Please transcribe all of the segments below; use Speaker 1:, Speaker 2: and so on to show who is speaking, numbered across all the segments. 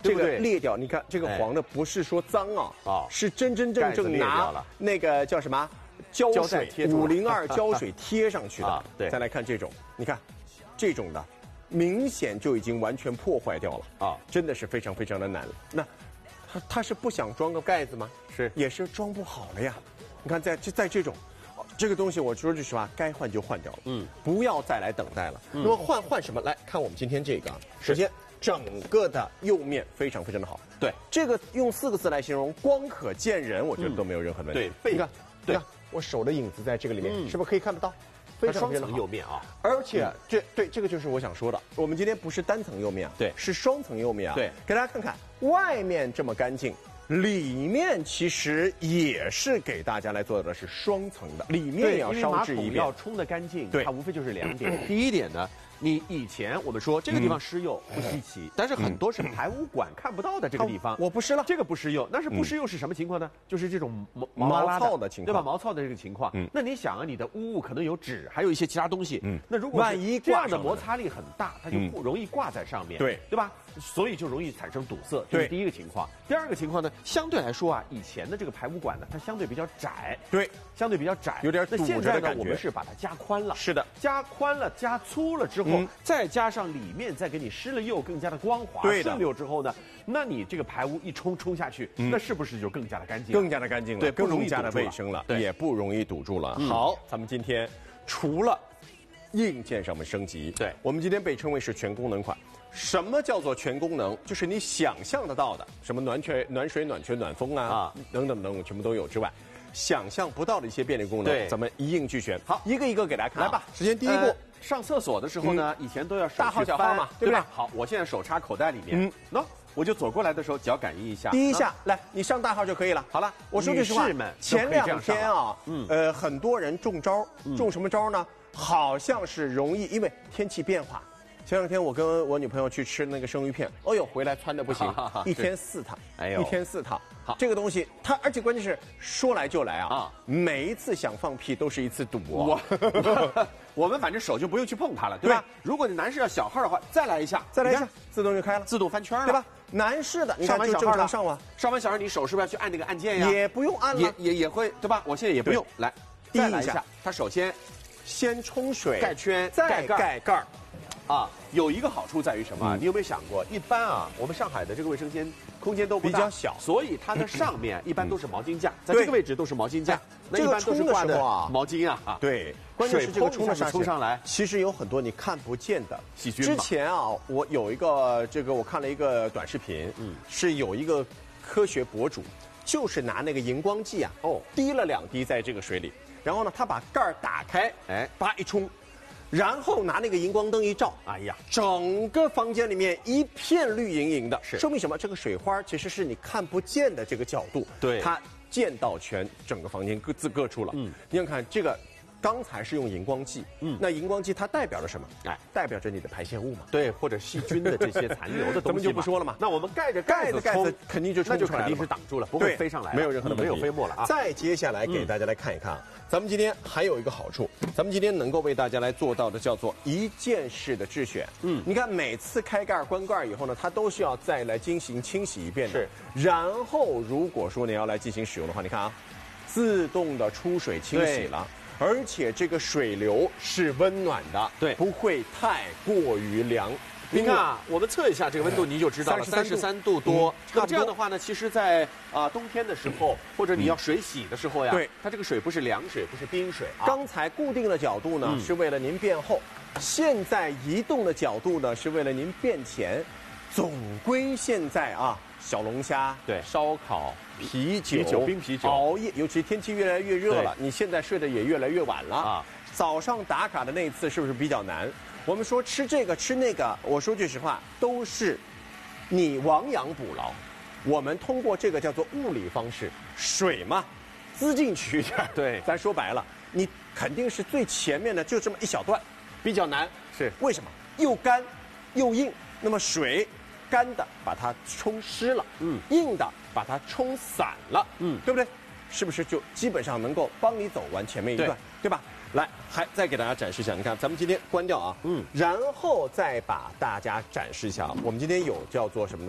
Speaker 1: 这个裂掉，你看这个黄的不是说脏啊，是真正拿那个叫什么胶水502胶水贴上去的。
Speaker 2: 对，
Speaker 1: 再来看这种，你看这种的，明显就已经完全破坏掉了啊，真的是非常非常的难。那他是不想装个盖子吗？
Speaker 2: 是，
Speaker 1: 也是装不好了呀。你看在这种。这个东西我说句实话，该换就换掉了，不要再来等待了。那么换什么？来看我们今天这个，首先整个的釉面非常非常的好。
Speaker 2: 对，
Speaker 1: 这个用4个字来形容，光可见人，我觉得都没有任何问题。
Speaker 2: 对，
Speaker 1: 你看，对，我手的影子在这个里面，是不是可以看得到？
Speaker 2: 非常双层釉面啊，
Speaker 1: 而且这个就是我想说的，我们今天不是单层釉面啊，
Speaker 2: 对，
Speaker 1: 是双层釉面啊。
Speaker 2: 对，
Speaker 1: 给大家看看，外面这么干净。里面其实也是给大家来做的是双层的，里面也要烧制一遍，
Speaker 2: 要冲得干净。
Speaker 1: 对，
Speaker 2: 它无非就是2点。第一点呢，你以前我们说这个地方施釉不稀奇，但是很多是排污管看不到的这个地方，
Speaker 1: 我不施了，
Speaker 2: 这个不施釉，那是不施釉是什么情况呢？就是这种
Speaker 1: 毛糙的情况，
Speaker 2: 对吧？毛糙的这个情况。那你想啊，你的污物可能有纸，还有一些其他东西。那如果
Speaker 1: 万一
Speaker 2: 这样的摩擦力很大，它就容易挂在上面，对吧？所以就容易产生堵塞，这是第一个情况。第二个情况呢，相对来说啊，以前的这个排污管呢，它相对比较窄，
Speaker 1: 对，
Speaker 2: 相对比较窄，
Speaker 1: 有点堵着的感觉。
Speaker 2: 那现在呢，我们是把它加宽了，
Speaker 1: 是的，
Speaker 2: 加宽了、加粗了之后，再加上里面再给你施了釉，更加的光滑、顺溜之后呢，那你这个排污一冲下去，那是不是就更加的干净？
Speaker 1: 更加的干净了，
Speaker 2: 对，
Speaker 1: 更加的卫生了，也不容易堵住了。好，咱们今天除了硬件上面升级，
Speaker 2: 对，
Speaker 1: 我们今天被称为是全功能款。什么叫做全功能？就是你想象得到的，什么暖水、暖泉、暖风啊，等等，全部都有之外，想象不到的一些便利功能，咱们一应俱全。好，一个一个给大家看。
Speaker 2: 来吧，
Speaker 1: 首先第一步，
Speaker 2: 上厕所的时候呢，以前都要
Speaker 1: 大号小号嘛，对不对？
Speaker 2: 好，我现在手插口袋里面，我就走过来的时候脚感应一下，
Speaker 1: 第一下，来，你上大号就可以了。好了，我说句实话，前2天啊，很多人中招，中什么招呢？好像是容易，因为天气变化。前2天我跟我女朋友去吃那个生鱼片，哎呦，回来穿的不行，1天4趟，哎呦，1天4趟。好，这个东西它，而且关键是说来就来啊，每一次想放屁都是一次赌啊。
Speaker 2: 我们反正手就不用去碰它了，对吧？如果你男士要小号的话，再来一下，
Speaker 1: 自动就开了，
Speaker 2: 自动翻圈了，
Speaker 1: 对吧？男士的，上完小号上
Speaker 2: 完小号，你手是不是要去按那个按键呀？
Speaker 1: 也不用按了，
Speaker 2: 也会，对吧？我现在也不用，来，
Speaker 1: 第一下，
Speaker 2: 它首先
Speaker 1: 冲水，
Speaker 2: 盖圈，
Speaker 1: 再盖盖儿。
Speaker 2: 啊，有一个好处在于什么？你有没有想过，一般啊，我们上海的这个卫生间空间都
Speaker 1: 比较小，
Speaker 2: 所以它的上面一般都是毛巾架，在这个位置都是毛巾架，那一般都是挂的毛巾啊。
Speaker 1: 对，关键是这个
Speaker 2: 冲上来，
Speaker 1: 其实有很多你看不见的
Speaker 2: 细菌。
Speaker 1: 之前啊，我有一个我看了一个短视频，是有一个科学博主，就是拿那个荧光剂啊，滴了2滴在这个水里，然后呢，他把盖儿打开，叭一冲。然后拿那个荧光灯一照，哎呀，整个房间里面一片绿莹莹的，说明什么？这个水花其实是你看不见的这个角度，
Speaker 2: 对，
Speaker 1: 它见到全整个房间各处了。你想看这个。刚才是用荧光剂，那荧光剂它代表了什么？代表着你的排泄物嘛，
Speaker 2: 对，或者细菌的这些残留的东西，
Speaker 1: 咱们就不说了嘛。
Speaker 2: 那我们盖着盖子
Speaker 1: 肯定就冲出来了，
Speaker 2: 那就肯定是挡住了，不会飞上来，
Speaker 1: 没有任何的问题，
Speaker 2: 没有飞沫了啊。
Speaker 1: 再接下来给大家来看一看啊，咱们今天还有一个好处，咱们今天能够为大家来做到的叫做一键式的制选。你看每次开盖关盖以后呢，它都需要再来进行清洗一遍的。然后如果说你要来进行使用的话，你看啊，自动的出水清洗了。而且这个水流是温暖的，对，不会太过于凉。
Speaker 2: 你看啊，我们测一下这个温度，你就知道了，33度多。那这样的话呢，其实在冬天的时候，或者你要水洗的时候呀，对，它这个水不是凉水，不是冰水啊。
Speaker 1: 刚才固定的角度呢，是为了您变厚；现在移动的角度呢，是为了您变浅。总归现在啊。小龙虾，
Speaker 2: 对，
Speaker 1: 烧烤、啤酒、
Speaker 2: 冰啤酒，
Speaker 1: 熬夜，尤其天气越来越热了，你现在睡得也越来越晚了啊。早上打卡的那一次是不是比较难？我们说吃这个吃那个，我说句实话，都是你亡羊补牢。我们通过这个叫做物理方式，水嘛，滋进去一点。对，咱说白了，你肯定是最前面的就这么一小段，比较难。是为什么？又干又硬，那么水。干的把它冲湿了，硬的把它冲散了，对不对？是不是就基本上能够帮你走完前面一段，对吧？来，再给大家展示一下，你看咱们今天关掉啊，然后再把大家展示一下，我们今天有叫做什么呢？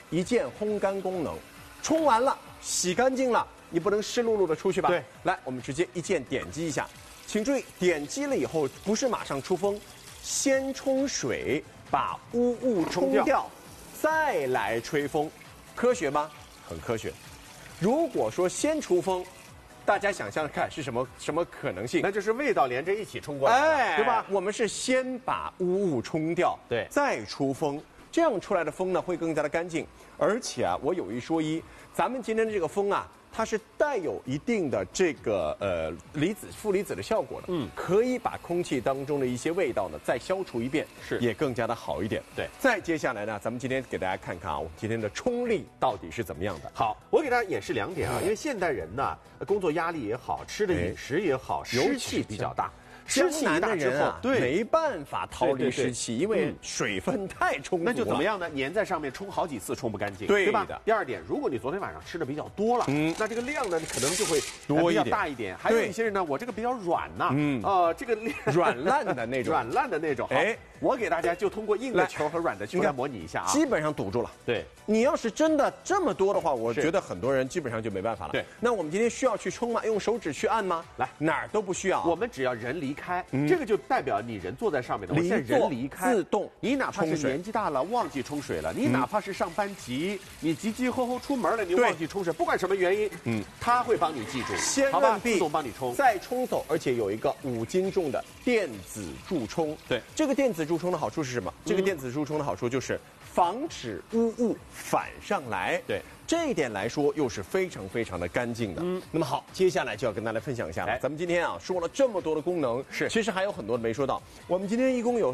Speaker 1: 一键烘干功能，冲完了洗干净了，你不能湿漉漉的出去吧？
Speaker 2: 对，
Speaker 1: 来，我们直接一键点击一下，请注意，点击了以后不是马上出风，先冲水把污物冲掉，再来吹风，科学吗？很科学。如果说先出风，大家想象看是什么可能性？
Speaker 2: 那就是味道连着一起冲过来，对吧？
Speaker 1: 我们是先把污物冲掉，
Speaker 2: 对，
Speaker 1: 再出风，这样出来的风呢会更加的干净。而且啊，我有一说一，咱们今天的这个风啊，它是带有一定的这个负离子的效果的，可以把空气当中的一些味道呢再消除一遍，
Speaker 2: 是
Speaker 1: 也更加的好一点。
Speaker 2: 对，
Speaker 1: 再接下来呢，咱们今天给大家看看啊，我们今天的冲力到底是怎么样的。
Speaker 2: 好，我给大家演示2点啊，因为现代人呢，工作压力也好，吃的饮食也好，湿气比较大。
Speaker 1: 湿气大之后，
Speaker 2: 对，
Speaker 1: 没办法逃离湿气，因为水分太充足了。
Speaker 2: 那就怎么样呢？粘在上面冲好几次冲不干净，
Speaker 1: 对
Speaker 2: 吧？第2点，如果你昨天晚上吃的比较多了，那这个量呢，可能就会
Speaker 1: 多一点、
Speaker 2: 大一点。还有一些人呢，我这个比较软呐，这个
Speaker 1: 软烂的那种，
Speaker 2: 软烂的那种。哎，我给大家就通过硬的球和软的球来模拟一下啊，
Speaker 1: 基本上堵住了。
Speaker 2: 对，
Speaker 1: 你要是真的这么多的话，我觉得很多人基本上就没办法了。
Speaker 2: 对，
Speaker 1: 那我们今天需要去冲吗？用手指去按吗？
Speaker 2: 来，
Speaker 1: 哪儿都不需要，
Speaker 2: 我们只要人离开，这个就代表你人坐在上面的，我现在人离开，
Speaker 1: 自动。
Speaker 2: 你哪怕是年纪大了忘记冲水了，你哪怕是上班急，你急急吼吼出门了，你忘记冲水，不管什么原因，它会帮你记住，
Speaker 1: 先
Speaker 2: 好吧，自动帮你冲，
Speaker 1: 再冲走，而且有一个5斤重的电子助冲。
Speaker 2: 对，
Speaker 1: 这个电子助冲的好处是什么？这个电子助冲的好处就是防止污物反上来。
Speaker 2: 对，
Speaker 1: 这一点来说又是非常非常的干净的。那么好，接下来就要跟大家分享一下了。咱们今天啊说了这么多的功能，其实还有很多没说到。我们今天一共有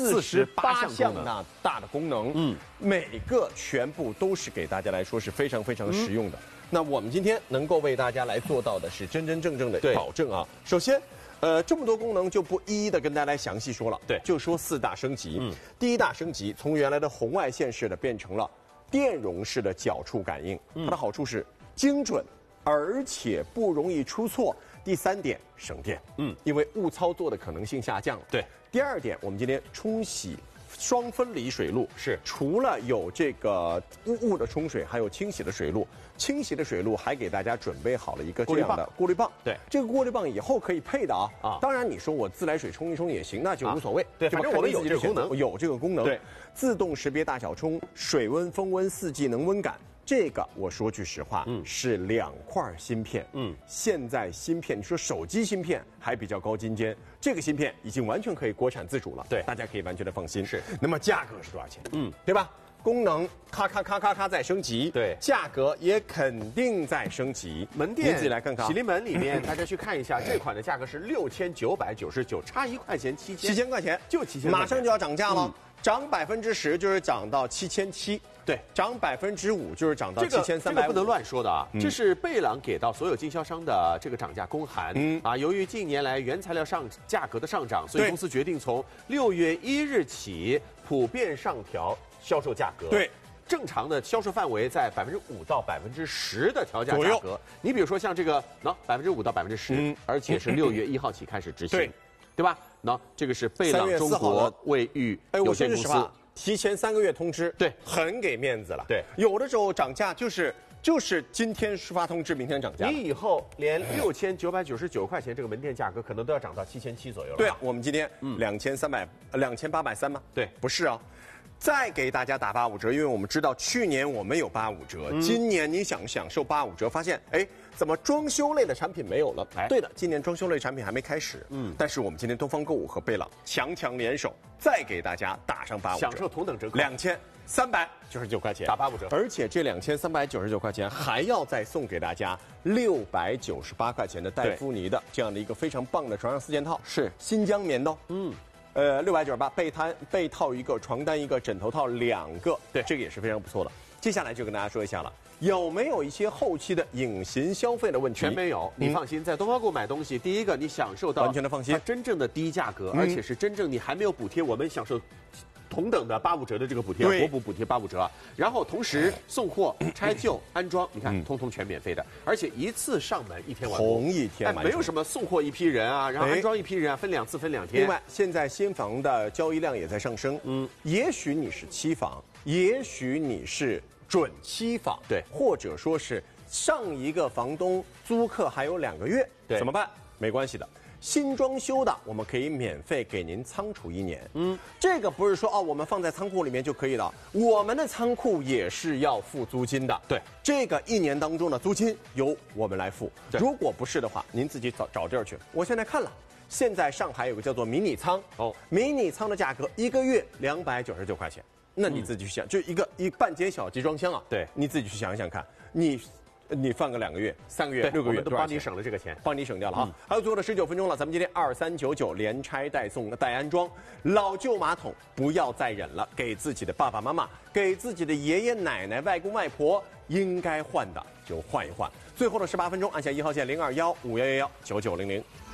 Speaker 1: 48项大的功能，每个全部都是给大家来说是非常非常实用的。那我们今天能够为大家来做到的是真真正正的保证啊。首先，这么多功能就不一一的跟大家来详细说了，
Speaker 2: 对，
Speaker 1: 就说4大升级。第1大升级，从原来的红外线式的变成了电容式的脚触感应，它的好处是精准，而且不容易出错。第3点，省电，因为误操作的可能性下降了。
Speaker 2: 对。
Speaker 1: 第2点，我们今天冲洗双分离水路，
Speaker 2: 是
Speaker 1: 除了有这个污物的冲水，还有清洗的水路。清洗的水路还给大家准备好了一个这样的过滤棒。
Speaker 2: 对，
Speaker 1: 这个过滤棒以后可以配的啊。当然你说我自来水冲一冲也行，那就无所谓。
Speaker 2: 对，反正我们有这个功能，
Speaker 1: 有这个功能。
Speaker 2: 对，
Speaker 1: 自动识别大小冲，水温、风温4季能温感。这个我说句实话，是2块芯片。现在芯片，你说手机芯片还比较高精尖，这个芯片已经完全可以国产自主了。
Speaker 2: 对，
Speaker 1: 大家可以完全的放心。
Speaker 2: 是，
Speaker 1: 那么价格是多少钱？对吧？功能咔咔咔咔咔在升级，
Speaker 2: 对，
Speaker 1: 价格也肯定在升级。
Speaker 2: 门店
Speaker 1: 自己来看看，
Speaker 2: 喜临门里面大家去看一下，这款的价格是6999，差1块钱
Speaker 1: 7000块钱，
Speaker 2: 就7000，
Speaker 1: 马上就要涨价了，涨10%就是涨到7700。
Speaker 2: 对，
Speaker 1: 涨5%就是涨到7300。
Speaker 2: 这个不能乱说的啊！这是贝朗给到所有经销商的这个涨价公函。由于近年来原材料价格的上涨，所以公司决定从6月1日起普遍上调销售价格。
Speaker 1: 对，
Speaker 2: 正常的销售范围在5%到10%的调价价格。你比如说像这个，5%到10%，而且是6月1号起开始执行，对吧？这个是贝朗中国卫浴有限公司。
Speaker 1: 提前3个月通知，
Speaker 2: 对，
Speaker 1: 很给面子了。
Speaker 2: 对，
Speaker 1: 有的时候涨价就是今天发通知，明天涨价。
Speaker 2: 你以后连6999块钱这个门店价格可能都要涨到7700左右了。
Speaker 1: 对啊，我们今天2830吗？
Speaker 2: 对，
Speaker 1: 不是啊。再给大家打85折，因为我们知道去年我们有85折，今年你想享受85折，发现怎么装修类的产品没有了？对的，今年装修类产品还没开始。但是我们今天东方购物和贝朗强联手，再给大家打上85折，
Speaker 2: 享受同等折扣
Speaker 1: 2399块钱，
Speaker 2: 打85折。
Speaker 1: 而且这2399块钱还要再送给大家698块钱的戴芙妮的这样的一个非常棒的床上4件套，
Speaker 2: 是
Speaker 1: 新疆棉的。698被套一个，床单一个，枕头套2个，
Speaker 2: 对，
Speaker 1: 这个也是非常不错的。接下来就跟大家说一下了，有没有一些后期的隐形消费的问题？
Speaker 2: 全没有，你放心，在东方购买东西，第一个你享受到
Speaker 1: 完全的放心，
Speaker 2: 真正的低价格，而且是真正你还没有补贴，我们享受同等的85折的这个补贴，国补补贴85折，然后同时送货、拆旧、安装，你看，通通全免费的，而且一次上门1天完工，
Speaker 1: 同一天完成，
Speaker 2: 没有什么送货一批人啊，然后安装一批人啊，分2次分2天。
Speaker 1: 另外，现在新房的交易量也在上升，也许你是期房，也许你是准期房，
Speaker 2: 对，
Speaker 1: 或者说是上一个房东租客还有2个月，
Speaker 2: 对，
Speaker 1: 怎么办？没关系的。新装修的，我们可以免费给您仓储1年。这个不是说我们放在仓库里面就可以了，我们的仓库也是要付租金的。
Speaker 2: 对，
Speaker 1: 这个1年当中的租金由我们来付。如果不是的话，您自己找地儿去。我现在看了，现在上海有个叫做迷你仓，迷你仓的价格1个月299块钱。那你自己去想，就一半间小集装箱啊。
Speaker 2: 对，
Speaker 1: 你自己去想一想看，你放个2个月、3个月、6个月，
Speaker 2: 都帮你省了这个钱，
Speaker 1: 帮你省掉了啊！还有最后的19分钟了，咱们今天2399连拆带送带安装，老旧马桶不要再忍了，给自己的爸爸妈妈、给自己的爷爷奶奶、外公外婆应该换的就换一换。最后的18分钟，按下1号线0215119900。